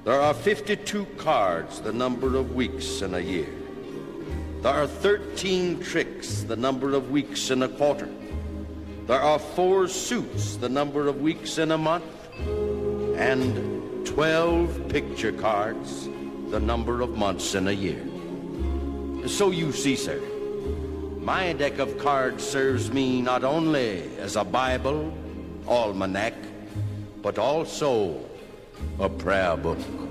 There are 52 cards, the number of weeks in a year. There are 13 tricks, the number of weeks in a quarter. There are 4 suits, the number of weeks in a month. And 12 picture cards, the number of months in a year. So you see, sir, my deck of cards serves me not only as a Bible, almanac, but also a prayer book.